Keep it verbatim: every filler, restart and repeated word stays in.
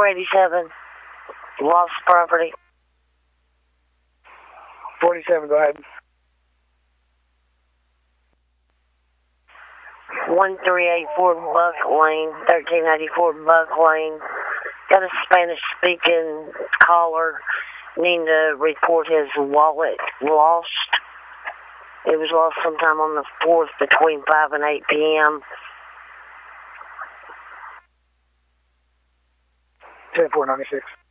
four eighty-seven. Lost property. forty-seven, go ahead. one three eight four Buck Lane, thirteen eighty-four Buck Lane. Got a Spanish-speaking caller needing to report his wallet lost. It was lost sometime on the fourth between five and eight p.m. ten four ninety-six.